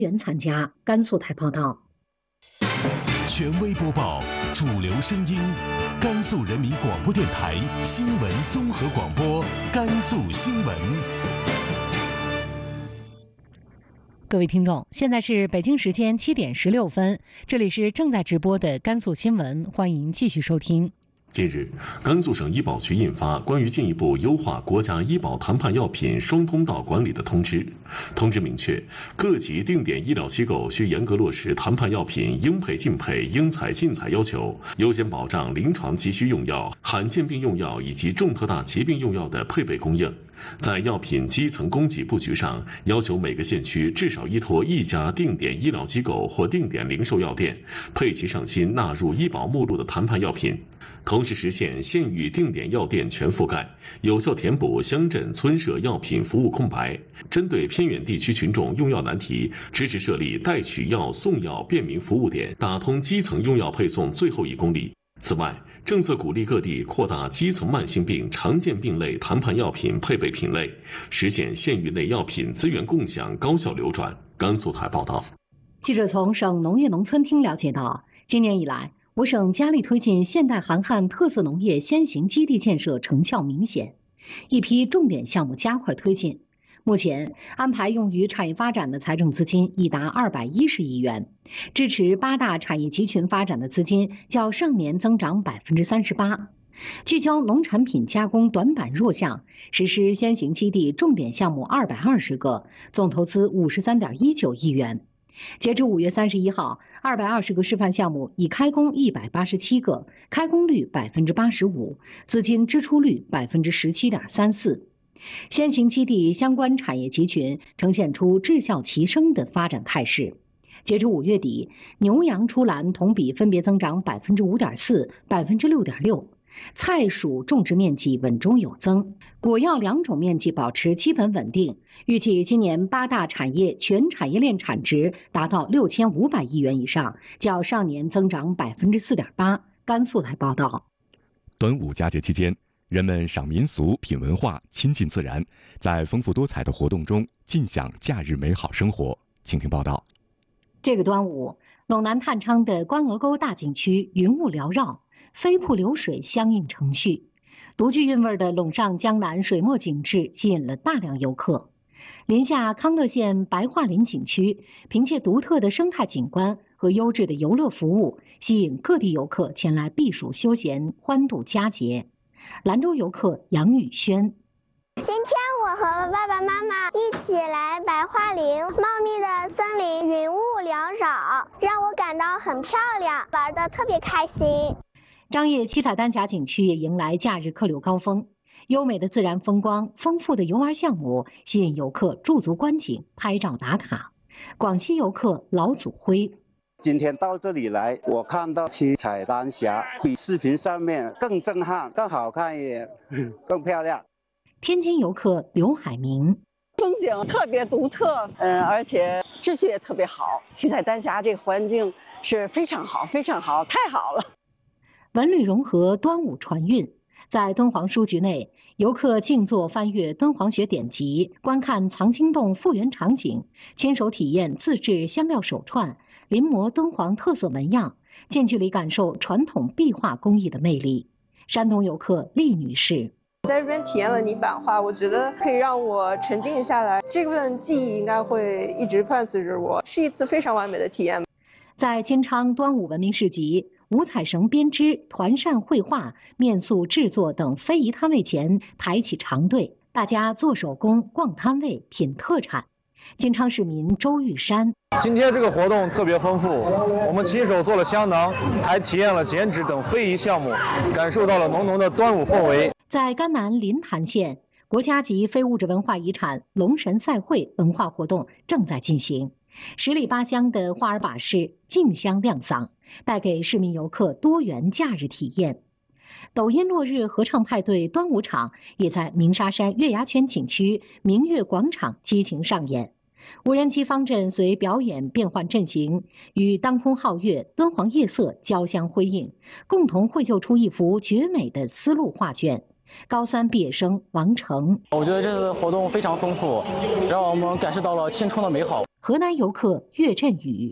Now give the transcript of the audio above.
员参加。甘肃台报道。 权威播报，主流声音，甘肃人民广播电台新闻综合广播，甘肃新闻。 各位听众，现在是北京时间7点16分，这里是正在直播的甘肃新闻，欢迎继续收听。 近日，甘肃省医保局印发关于进一步优化国家医保谈判药品双通道管理的通知。通知明确，各级定点医疗机构需严格落实谈判药品应配尽配、应采尽采要求，优先保障临床急需用药、罕见病用药以及重特大疾病用药的配备供应。在药品基层供给布局上，要求每个县区至少依托一家定点医疗机构或定点零售药店，配齐上新纳入医保目录的谈判药品，同时实现县域定点药店全覆盖，有效填补乡镇村社药品服务空白。针对偏远地区群众用药难题，支持设立代取药、送药便民服务点，打通基层用药配送最后1公里。此外，政策鼓励各地扩大基层慢性病、常见病类谈判药品配备品类，实现县域内药品资源共享、高效流转。甘肃台报道。 记者从省农业农村厅了解到，今年以来，我省加力推进现代韩汉特色农业先行基地建设成效明显，一批重点项目加快推进。目前安排用于产业发展的财政资金已达210亿元，支持8大产业集群发展的资金较上年增长38%。聚焦农产品加工短板弱项，实施先行基地重点项目220个，总投资53.19亿元。截至5月31号，220个示范项目已开工187个，开工率85%，资金支出率17.34%。先行基地相关产业集群呈现出质效齐升的发展态势。截至5月底，牛羊出栏同比分别增长5.4%、6.6%，菜属种植面积稳中有增，果药2种面积保持基本稳定。预计今年8大产业全产业链产值达到6500亿元以上，较上年增长4.8%。甘肃台报道。 端午佳节期间，人们赏民俗、品文化、亲近自然，在丰富多彩的活动中尽享假日美好生活。请听报道。 这个端午，陇南探昌的关鹅沟大景区云雾缭绕，飞瀑流水相映成趣，独具韵味的陇上江南水墨景致吸引了大量游客。临夏康乐县白桦林景区凭借独特的生态景观和优质的游乐服务，吸引各地游客前来避暑休闲、欢度佳节。兰州游客杨宇轩： 今天我和爸爸妈妈一起来白桦林，茂密的森林云雾缭绕，让我感到很漂亮，玩得特别开心。 张掖七彩丹霞景区也迎来假日客流高峰，优美的自然风光、丰富的游玩项目吸引游客驻足观景、拍照打卡。广西游客老祖辉： 今天到这里来，我看到七彩丹霞比视频上面更震撼、更好看一点，更漂亮。 天津游客刘海明： 风景特别独特，而且秩序也特别好。七彩丹霞这个环境是非常好，非常好，太好了。 文旅融合端午传韵，在敦煌书局内，游客静坐翻阅敦煌学典籍，观看藏经洞复原场景，亲手体验自制香料手串，临摹敦煌特色纹样，近距离感受传统壁画工艺的魅力。山东游客厉女士： 在这边体验了泥板画，我觉得可以让我沉浸下来，这份记忆应该会一直伴随着我，是一次非常完美的体验。 在金昌端午文明市集，五彩绳编织、团扇绘画、面塑制作等非遗摊位前排起长队，大家做手工、逛摊位、品特产。金昌市民周玉山： 今天这个活动特别丰富，我们亲手做了香囊，还体验了剪纸等非遗项目，感受到了浓浓的端午氛围。 在甘南临潭县，国家级非物质文化遗产龙神赛会文化活动正在进行。十里八乡的花儿把式竞相亮嗓，带给市民游客多元假日体验。抖音落日合唱派对端午场也在鸣沙山月牙泉景区明月广场激情上演，无人机方阵随表演变换阵型，与当空皓月、敦煌夜色交相辉映，共同绘就出一幅绝美的丝路画卷。 高3毕业生王成， 我觉得这次活动非常丰富，让我们感受到了青春的美好。 河南游客岳振宇。